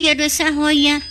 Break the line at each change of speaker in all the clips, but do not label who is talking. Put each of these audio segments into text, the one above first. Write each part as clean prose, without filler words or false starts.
quiero esa joya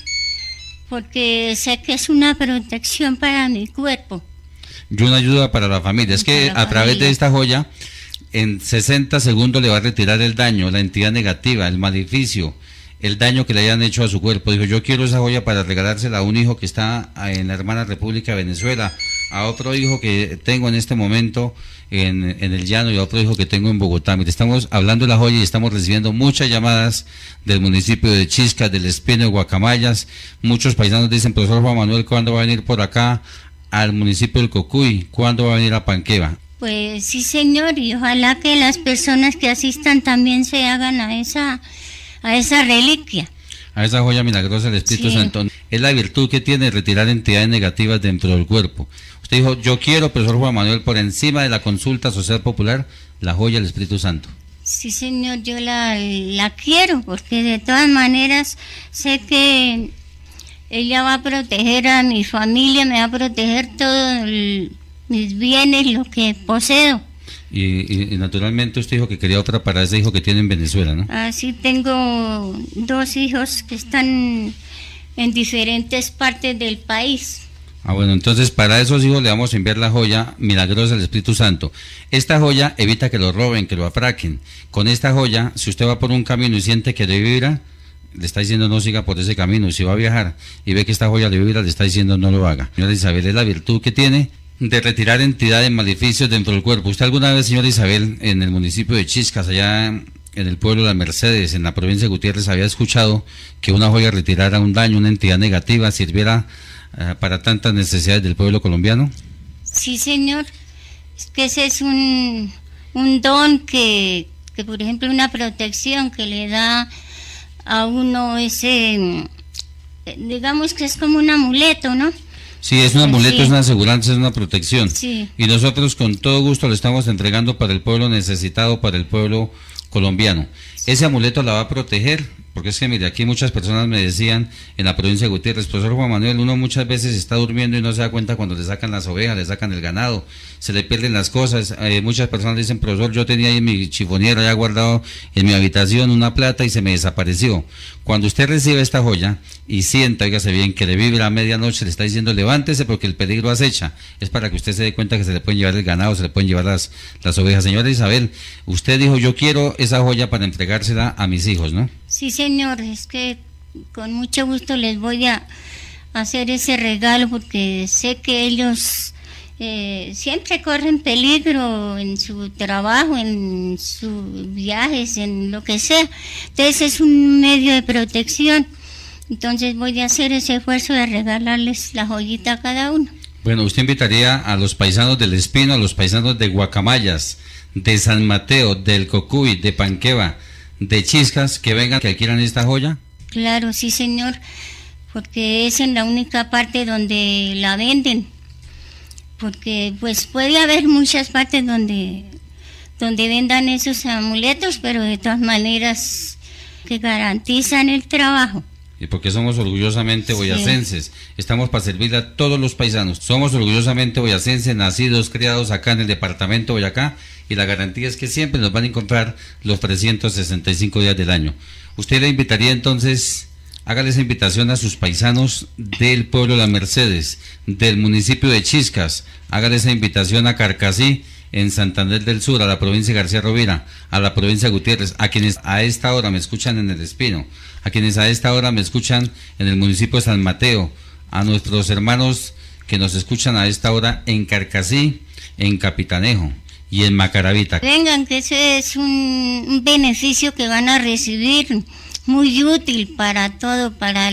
porque sé que es una protección para mi cuerpo.
Y una ayuda para la familia. Es que a través de esta joya, en 60 segundos le va a retirar el daño, la entidad negativa, el maleficio, el daño que le hayan hecho a su cuerpo. Dijo, yo quiero esa joya para regalársela a un hijo que está en la hermana República de Venezuela, a otro hijo que tengo en este momento en el llano y a otro hijo que tengo en Bogotá. Mire, estamos hablando de la joya y estamos recibiendo muchas llamadas del municipio de Chiscas, del Espino, de Guacamayas. Muchos paisanos dicen, profesor Juan Manuel, ¿cuándo va a venir por acá al municipio del Cocuy? ¿Cuándo va a venir a Panqueva?
Pues sí, señor, y ojalá que las personas que asistan también se hagan a esa reliquia.
A esa joya milagrosa del Espíritu Santo. Es la virtud que tiene retirar entidades negativas dentro del cuerpo. Usted dijo, yo quiero, profesor Juan Manuel, por encima de la consulta social popular, la joya del Espíritu Santo.
Sí, señor, yo la quiero, porque de todas maneras sé que ella va a proteger a mi familia, me va a proteger todos mis bienes, lo que poseo.
Y naturalmente usted dijo que quería otra para ese hijo que tiene en Venezuela, ¿no?
Sí, tengo 2 hijos que están en diferentes partes del país.
Bueno, entonces para esos hijos le vamos a enviar la joya milagrosa del Espíritu Santo. Esta joya evita que lo roben, que lo atraquen. Con esta joya, si usted va por un camino y siente que le vibra, le está diciendo no siga por ese camino. Si va a viajar y ve que esta joya le vibra, le está diciendo no lo haga. Señora Isabel, es la virtud que tiene de retirar entidades maleficios dentro del cuerpo. ¿Usted alguna vez, señora Isabel, en el municipio de Chiscas, allá en el pueblo de las Mercedes, en la provincia de Gutiérrez, había escuchado que una joya retirara un daño, una entidad negativa, sirviera para tantas necesidades del pueblo colombiano?
Sí, señor. Es que ese es un don que, por ejemplo, una protección que le da a uno ese, digamos que es como un amuleto, ¿no?
Sí, es un amuleto, es una aseguranza, es una protección.
Sí.
Y nosotros con todo gusto lo estamos entregando para el pueblo necesitado, para el pueblo colombiano. Ese amuleto la va a proteger, porque es que mire, aquí muchas personas me decían en la provincia de Gutiérrez, profesor Juan Manuel, uno muchas veces está durmiendo y no se da cuenta cuando le sacan las ovejas, le sacan el ganado, se le pierden las cosas. Muchas personas dicen, profesor, yo tenía ahí en mi chifoniera ya guardado en mi habitación una plata y se me desapareció. Cuando usted recibe esta joya y sienta, óigase bien, que le vibra a medianoche, le está diciendo levántese porque el peligro acecha, es para que usted se dé cuenta que se le pueden llevar el ganado, se le pueden llevar las ovejas. Señora Isabel, usted dijo, yo quiero esa joya para entregársela a mis hijos, ¿no?
Sí, señor, es que con mucho gusto les voy a hacer ese regalo porque sé que ellos siempre corren peligro en su trabajo, en sus viajes, en lo que sea. Entonces es un medio de protección. Entonces voy a hacer ese esfuerzo de regalarles la joyita a cada uno.
Bueno, usted invitaría a los paisanos del Espino, a los paisanos de Guacamayas, de San Mateo, del Cocuy, de Panqueva, de Chiscas, que vengan, que adquieran esta joya.
Claro, sí, señor, porque es en la única parte donde la venden, porque pues puede haber muchas partes donde vendan esos amuletos, pero de todas maneras que garantizan el trabajo.
Y porque somos orgullosamente boyacenses, estamos para servirle a todos los paisanos. Somos orgullosamente boyacenses, nacidos, criados acá en el departamento de Boyacá, y la garantía es que siempre nos van a encontrar los 365 días del año. Usted le invitaría entonces, hágale esa invitación a sus paisanos del pueblo de las Mercedes, del municipio de Chiscas, hágale esa invitación a Carcasí, en Santander del Sur, a la provincia de García Rovira, a la provincia de Gutiérrez, a quienes a esta hora me escuchan en el Espino, a quienes a esta hora me escuchan en el municipio de San Mateo, a nuestros hermanos que nos escuchan a esta hora en Carcasí, en Capitanejo y en Macaravita.
Vengan, que ese es un beneficio que van a recibir muy útil para todo, para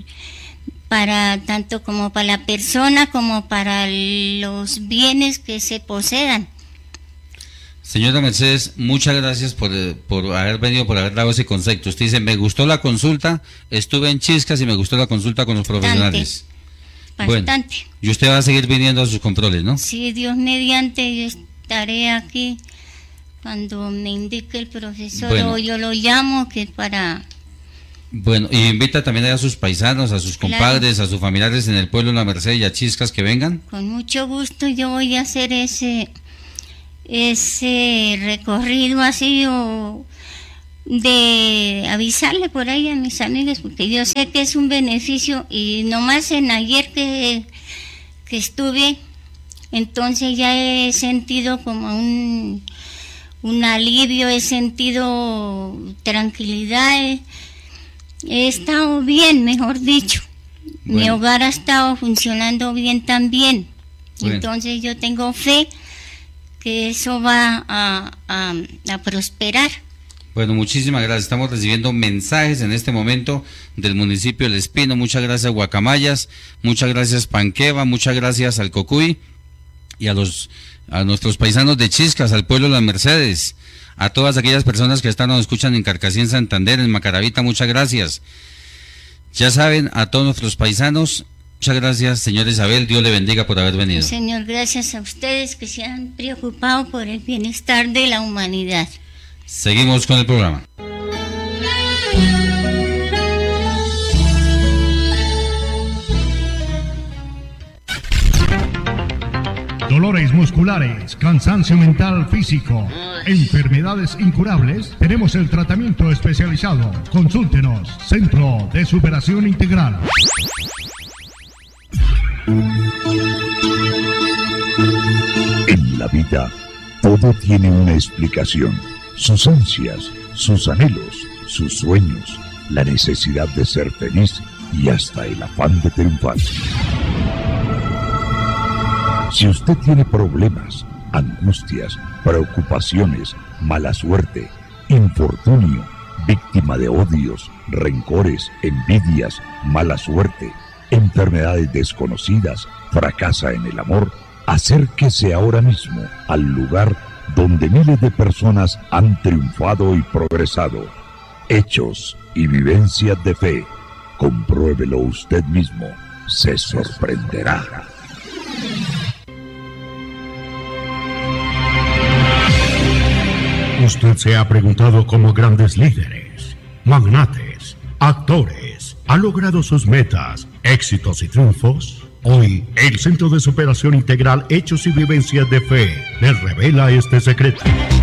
tanto como para la persona como para los bienes que se posean.
Señora Mercedes, muchas gracias por haber venido, por haber dado ese concepto. Usted dice, me gustó la consulta, estuve en Chiscas y me gustó la consulta con los profesionales.
Bastante.
Bueno, y usted va a seguir viniendo a sus controles, ¿no?
Sí, Dios mediante, yo estaré aquí cuando me indique el profesor, o yo lo llamo que para...
Bueno, y invita también a sus paisanos, a sus compadres, a sus familiares en el pueblo de La Merced y a Chiscas que vengan.
Con mucho gusto yo voy a hacer ese recorrido así o de avisarle por ahí a mis amigas, porque yo sé que es un beneficio, y nomás en ayer que estuve, entonces ya he sentido como un alivio, he sentido tranquilidad, he estado bien, mejor dicho.
Bueno.
Mi hogar ha estado funcionando bien también.
Bueno.
Entonces yo tengo fe que eso va a prosperar.
Bueno, muchísimas gracias. Estamos recibiendo mensajes en este momento del municipio del Espino. Muchas gracias, Guacamayas. Muchas gracias, Panqueva. Muchas gracias al Cocuy y a nuestros paisanos de Chiscas, al pueblo de las Mercedes, a todas aquellas personas que nos escuchan en Carcasí, en Santander, en Macaravita. Muchas gracias. Ya saben, a todos nuestros paisanos, muchas gracias, señor Isabel. Dios le bendiga por haber venido.
Señor, gracias a ustedes que se han preocupado por el bienestar de la humanidad.
Seguimos con el programa.
Dolores musculares, cansancio mental físico, enfermedades incurables, tenemos el tratamiento especializado. Consúltenos, Centro de Superación Integral.
En la vida, todo tiene una explicación. Sus ansias, sus anhelos, sus sueños, la necesidad de ser feliz y hasta el afán de triunfar. Si usted tiene problemas, angustias, preocupaciones, mala suerte, infortunio, víctima de odios, rencores, envidias, mala suerte, enfermedades desconocidas, fracasa en el amor, acérquese ahora mismo al lugar donde miles de personas han triunfado y progresado. Hechos y vivencias de fe. Compruébelo usted mismo. Se sorprenderá.
Usted se ha preguntado cómo grandes líderes, magnates, actores han logrado sus metas, éxitos y triunfos. Hoy, el Centro de Superación Integral Hechos y Vivencias de Fe les revela este secreto.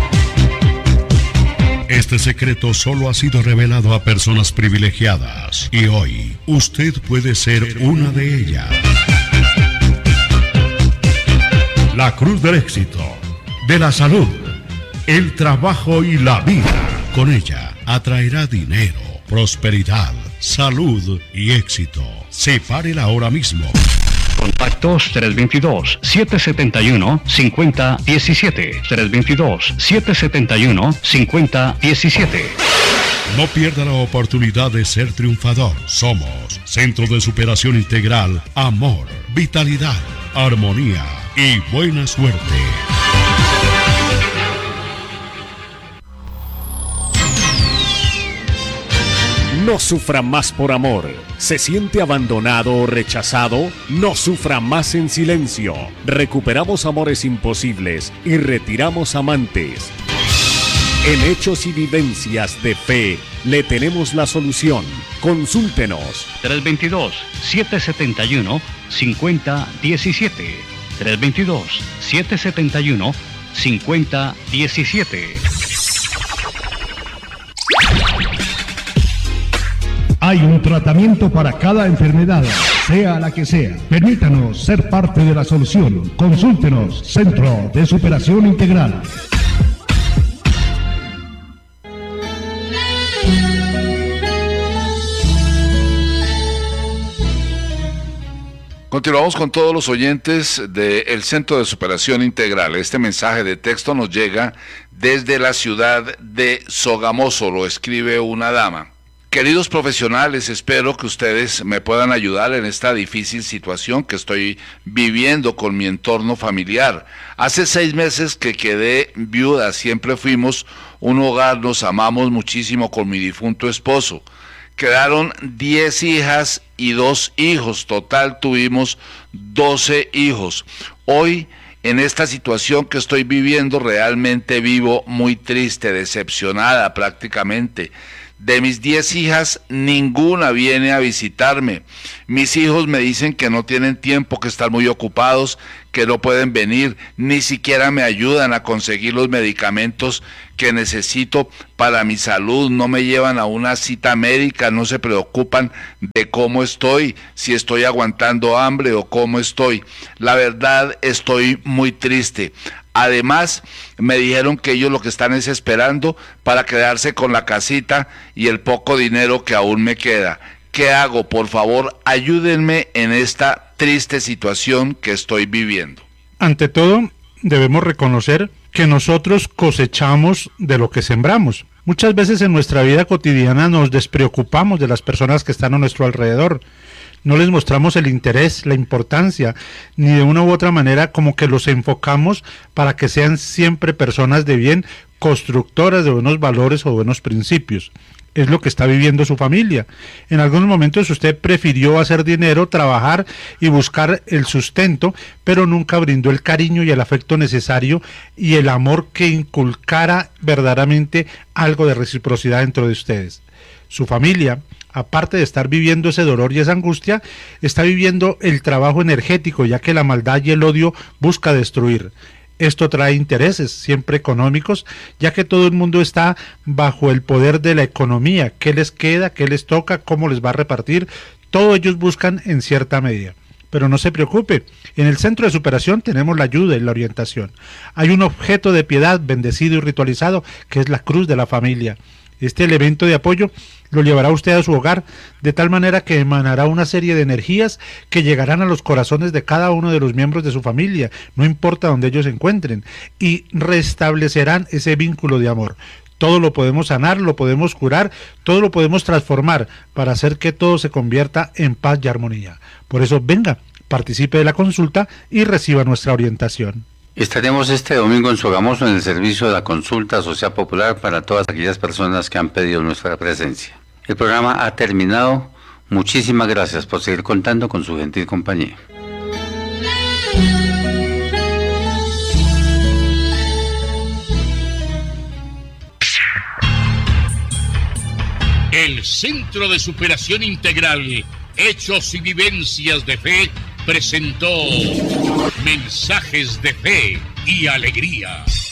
Este secreto solo ha sido revelado a personas privilegiadas y hoy usted puede ser una de ellas. La cruz del éxito, de la salud, el trabajo y la vida. Con ella atraerá dinero, prosperidad, salud y éxito. Sepárela ahora mismo.
Contactos 322-771-5017. 322-771-5017.
No pierda la oportunidad de ser triunfador. Somos Centro de Superación Integral, amor, vitalidad, armonía y buena suerte.
No sufra más por amor. ¿Se siente abandonado o rechazado? No sufra más en silencio. Recuperamos amores imposibles y retiramos amantes. En Hechos y Vivencias de Fe le tenemos la solución. Consúltenos.
322-771-5017. 322-771-5017.
Hay un tratamiento para cada enfermedad, sea la que sea. Permítanos ser parte de la solución. Consúltenos, Centro de Superación Integral.
Continuamos con todos los oyentes del Centro de Superación Integral. Este mensaje de texto nos llega desde la ciudad de Sogamoso, lo escribe una dama. Queridos profesionales, espero que ustedes me puedan ayudar en esta difícil situación que estoy viviendo con mi entorno familiar. Hace 6 meses que quedé viuda, siempre fuimos un hogar, nos amamos muchísimo con mi difunto esposo. Quedaron 10 hijas y 2 hijos, total tuvimos 12 hijos. Hoy, en esta situación que estoy viviendo, realmente vivo muy triste, decepcionada prácticamente. De mis 10 hijas, ninguna viene a visitarme. Mis hijos me dicen que no tienen tiempo, que están muy ocupados, que no pueden venir, ni siquiera me ayudan a conseguir los medicamentos que necesito para mi salud, no me llevan a una cita médica, no se preocupan de cómo estoy, si estoy aguantando hambre o cómo estoy. La verdad, estoy muy triste. Además, me dijeron que ellos lo que están es esperando para quedarse con la casita y el poco dinero que aún me queda. ¿Qué hago? Por favor, ayúdenme en esta triste situación que estoy viviendo.
Ante todo, debemos reconocer que nosotros cosechamos de lo que sembramos. Muchas veces en nuestra vida cotidiana nos despreocupamos de las personas que están a nuestro alrededor. No les mostramos el interés, la importancia, ni de una u otra manera como que los enfocamos para que sean siempre personas de bien, constructoras de buenos valores o buenos principios. Es lo que está viviendo su familia. En algunos momentos usted prefirió hacer dinero, trabajar y buscar el sustento, pero nunca brindó el cariño y el afecto necesario y el amor que inculcara verdaderamente algo de reciprocidad dentro de ustedes. Su familia, aparte de estar viviendo ese dolor y esa angustia, está viviendo el trabajo energético, ya que la maldad y el odio busca destruir. Esto trae intereses, siempre económicos, ya que todo el mundo está bajo el poder de la economía. ¿Qué les queda? ¿Qué les toca? ¿Cómo les va a repartir? Todo ellos buscan en cierta medida. Pero no se preocupe, en el Centro de Superación tenemos la ayuda y la orientación. Hay un objeto de piedad bendecido y ritualizado, que es la cruz de la familia. Este elemento de apoyo lo llevará usted a su hogar, de tal manera que emanará una serie de energías que llegarán a los corazones de cada uno de los miembros de su familia, no importa donde ellos se encuentren, y restablecerán ese vínculo de amor. Todo lo podemos sanar, lo podemos curar, todo lo podemos transformar para hacer que todo se convierta en paz y armonía. Por eso venga, participe de la consulta y reciba nuestra orientación.
Estaremos este domingo en Sogamoso en el servicio de la consulta social popular para todas aquellas personas que han pedido nuestra presencia. El programa ha terminado. Muchísimas gracias por seguir contando con su gentil compañía.
El Centro de Superación Integral, Hechos y Vivencias de Fe, presentó Mensajes de Fe y Alegría.